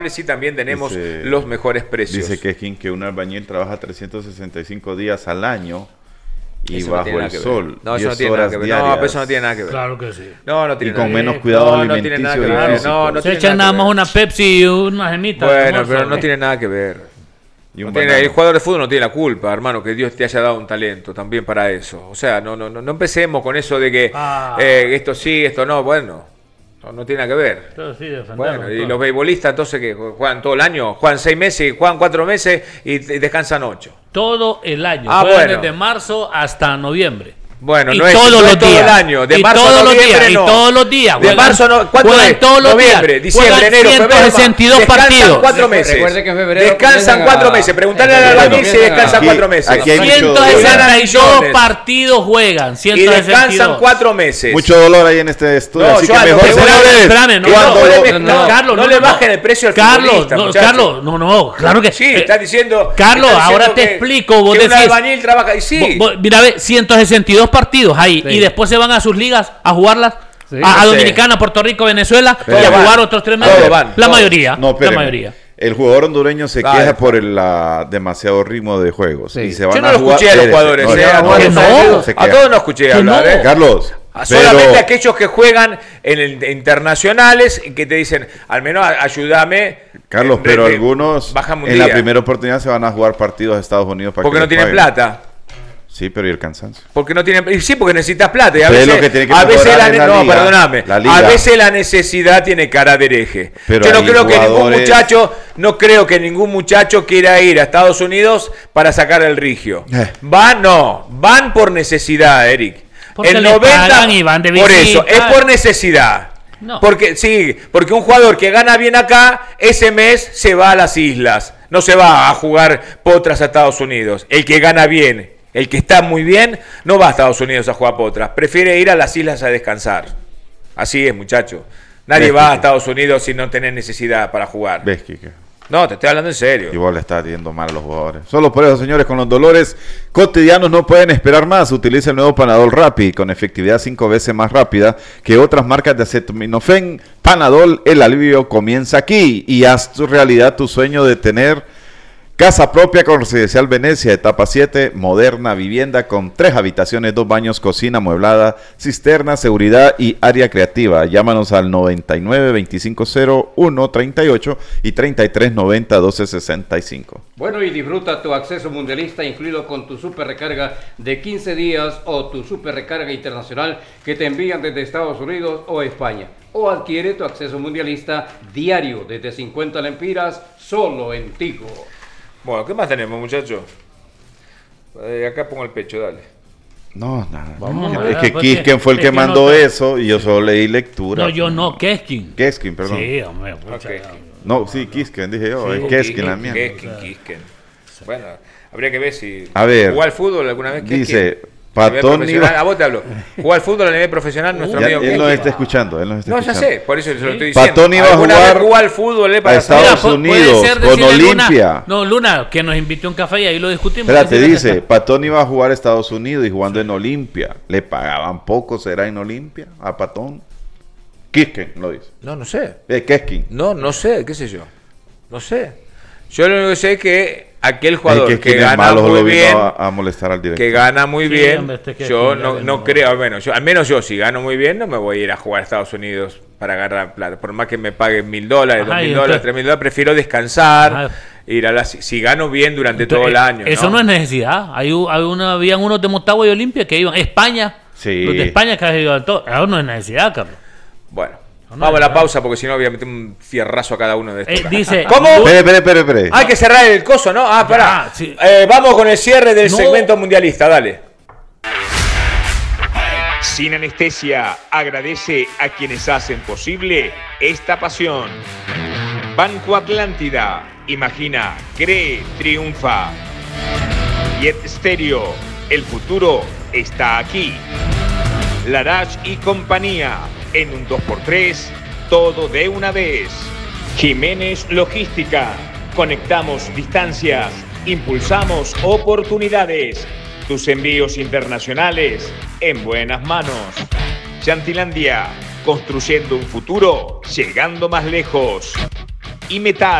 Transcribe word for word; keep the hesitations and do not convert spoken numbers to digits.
sí también tenemos dice, los mejores precios. Dice Keskin que un albañil trabaja trescientos sesenta y cinco días al año y eso bajo no el sol. No, eso no tiene horas nada que ver. diarias. No, pero eso no tiene nada que ver. Claro que sí. No, no tiene y nada con que ver. menos cuidado no, alimenticio no tiene nada que y ver. físico. No, no Se tiene echan nada nada que más ver. una Pepsi y una gemita. Bueno, pero no tiene nada que ver. Y un No tiene, banano. el jugador de fútbol no tiene la culpa, hermano, que Dios te haya dado un talento también para eso. O sea, no, no, no, no empecemos con eso de que Ah. eh, esto sí, esto no. Bueno, no, no tiene nada que ver. Pero sí, defenderlo, Bueno, y todo. los beisbolistas entonces que juegan todo el año, juegan seis meses, juegan cuatro meses y y descansan ocho. Todo el año. Ah, Juegan bueno. desde marzo hasta noviembre. Bueno, Y no es, todos no es los todo días. el año, de Y marzo todos a los noviembre días, y no. todos los días. De Juegan- marzo no, ¿cuánto juegan es? todos los Noviembre, días. diciembre, Juegan enero, febrero, ciento sesenta y dos descansan partidos. cuatro meses. Recuerde que en febrero Descansan comienzan cuatro a- meses. Preguntarle en al febrero albañil si comienzan a- descansa Aquí- cuatro meses. aquí hay mucho ciento dolor. sesenta y dos millones. partidos juegan. Y ciento sesenta y dos. descansan cuatro meses. Mucho dolor ahí en este estudio, No, así yo que a lo mejor que voy- señores, espérame, no, Que cuando- no, le- no, no, no, Carlos, no no, le no, bajen el precio al Carlos, futbolista, no, muchacho. Carlos, no, no, claro que Sí, eh, está diciendo. Carlos, está diciendo ahora te que- explico, vos que un decís- albañil trabaja. Y sí. Vos- vos- Mira, ve, ciento sesenta y dos partidos ahí. Sí. Y después se van a sus ligas a jugarlas. Sí, a, a no sé. Dominicana, Puerto Rico, Venezuela. Pero y a van. jugar otros tres Todos meses. van, La todos. mayoría. No, la espéreme. mayoría. El jugador hondureño se Dale. queja por el la, demasiado ritmo de juegos. Sí. Y se van Yo no a lo jugar- escuché a los espérese, jugadores. no, eh, ya a, no, todos, que no. se a queja. todos no escuché Que hablar. no. eh. Carlos, A- Solamente pero- aquellos que juegan en el internacionales y que te dicen, al menos a- ayúdame. Carlos, eh, pero de- algunos bájame un en la día. primera oportunidad se van a jugar partidos a Estados Unidos para Porque que no les tienen paguen. plata. Sí, pero ¿y el cansancio? Porque no tienen, y sí, porque necesitas plata. Y a Ustedes veces, lo que tienen que a veces mejorar la, es ne- la no, liga, perdóname. la liga. A veces la necesidad tiene cara de hereje. Pero Yo no hay creo que ningún jugadores- muchacho, no creo que ningún muchacho quiera ir a Estados Unidos para sacar el rigio. Eh. Van, no, van por necesidad, Eric. Porque el les noventa pagan y van de por eso, visita. es por necesidad. No. Porque sí, porque un jugador que gana bien acá, ese mes se va a las islas. No se va a jugar potras a Estados Unidos. El que gana bien, el que está muy bien, no va a Estados Unidos a jugar potras. Prefiere ir a las islas a descansar. Así es, muchacho. Nadie Ves, va a Quique. Estados Unidos si no tenés necesidad para jugar. ¿Ves, Kike? No, te estoy hablando en serio. Igual le está yendo mal a los jugadores. Solo por eso, señores, con los dolores cotidianos no pueden esperar más. Utiliza el nuevo Panadol Rapid con efectividad cinco veces más rápida que otras marcas de acetaminofén. Panadol, el alivio comienza aquí. Y haz tu realidad tu sueño de tener casa propia con Residencial Venecia, etapa siete, moderna vivienda con tres habitaciones, dos baños, cocina amueblada, cisterna, seguridad y área creativa. Llámanos al noventa y nueve, veinticinco cero uno, treinta y ocho y treinta y tres noventa, doce sesenta y cinco. Bueno, y disfruta tu acceso mundialista incluido con tu super recarga de quince días o tu super recarga internacional que te envían desde Estados Unidos o España. O adquiere tu acceso mundialista diario desde cincuenta lempiras solo en Tigo. Bueno, ¿qué más tenemos, muchachos? Eh, acá pongo el pecho, dale. No, nada. Vamos, es ah, que pues Kisken que- fue el es que que no mandó te- eso y yo solo leí lectura. No, yo no, Keskin. Keskin, perdón. Sí, hombre. pucha, Ok. No, sí, Kisken, dije yo. Sí. es Keskin la mía. Keskin, Kisken. Bueno, habría que ver si... A ver, ¿Jugó al fútbol alguna vez? dice, Keskin? Patón A nivel profesional, iba- A vos te hablo. ¿Jugó al fútbol a nivel profesional nuestro Ya, amigo él nos Keskin? está escuchando, él nos está No, ya escuchando. sé, por eso se lo estoy diciendo. Patón iba a ¿Alguna jugar vez jugó al fútbol eh, a para Estados saber? pu- puede Unidos, ser con decirle Luna- Olimpia. no, Luna, que nos invitó a un café y ahí lo discutimos. Espérate, Decirle dice, que- Patón iba a jugar a Estados Unidos y jugando en Olimpia. ¿Le pagaban poco, será en Olimpia, a Patón? Kisken lo dice. No, no sé. Eh, Keskin. No, no sé, qué sé yo. No sé. Yo lo único que sé es que aquel Es jugador que que Keskin es gana malo, muy lo bien, vino a, a molestar al director. que gana muy Sí, bien, hombre, este Keskin yo ya no, de no nuevo. creo, bueno, yo, al menos yo si gano muy bien no me voy a ir a jugar a Estados Unidos para agarrar plata, por más que me paguen mil dólares, Ajá, dos y mil entonces- dólares, tres mil dólares, prefiero descansar, Ajá. ir a la, si, si gano bien durante todo el Entonces, año. Eso no, es necesidad. Hay, u- hay una, habían unos de Motagua y Olimpia que iban. España. Sí. Los de España que iban todos. Eso no es necesidad, Carlos. Bueno, No, vamos a la no. pausa porque si no voy a meter un fierrazo a cada uno de estos. Eh, dice. ¿Cómo? Espere, espere, espere, espere. Hay que cerrar el coso, ¿no? Ah, pará. Ya, sí. Eh, vamos con el cierre del No. segmento mundialista, dale. Sin Anestesia agradece a quienes hacen posible esta pasión. Banco Atlántida, imagina, cree, triunfa. Jet Stereo, el futuro está aquí. Larache y compañía, en un dos por tres, todo de una vez. Jiménez Logística, conectamos distancias, impulsamos oportunidades. Tus envíos internacionales en buenas manos. Chantilandia, construyendo un futuro, llegando más lejos. y metal.